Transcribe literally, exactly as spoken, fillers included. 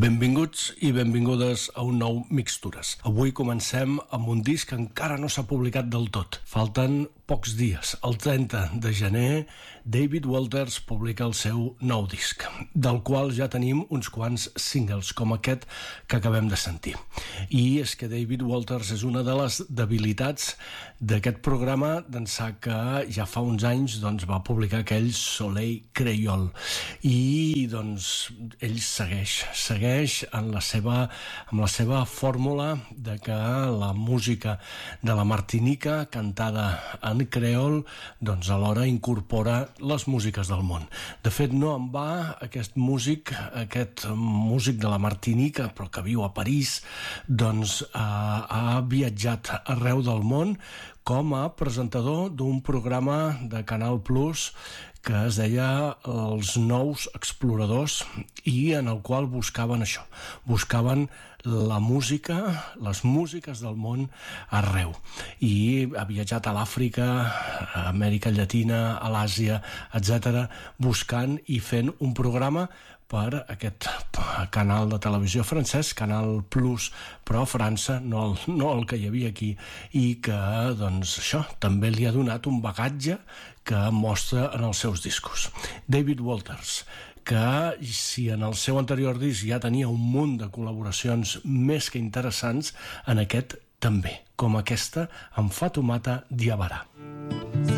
Benvinguts i benvingudes a un nou Mixtures. Avui comencem amb un disc que encara no s'ha publicat del tot. Falten pocs dies. El trenta de gener, David Walters publica el seu nou disc, del qual ja tenim uns quants singles, com aquest que acabem de sentir. I és que David Walters és una de les debilitats d'aquest programa, d'ençà que ja fa uns anys doncs, va publicar aquell Soleil Creole. I doncs ell segueix, segueix en la seva, amb la seva fórmula de que la música de la Martinica, cantada en creol, doncs alhora incorpora les músiques del món. De fet, no en va aquest músic, aquest músic de la Martinica, però que viu a París, doncs eh, ha viatjat arreu del món com a presentador d'un programa de Canal Plus que es deia Els Nous Exploradors i en el qual buscaven això, buscaven la música, les músiques del món arreu. I ha viatjat a l'Àfrica, a Amèrica Llatina, a l'Àsia, etcètera, buscant i fent un programa per aquest canal de televisió francès, Canal Plus, però a França, no el, no el que hi havia aquí, i que, doncs, això també li ha donat un bagatge que mostra en els seus discos. David Walters, que si en el seu anterior disc ja tenia un munt de col·laboracions més que interessants, en aquest també, com aquesta amb Fatoumata Diawara.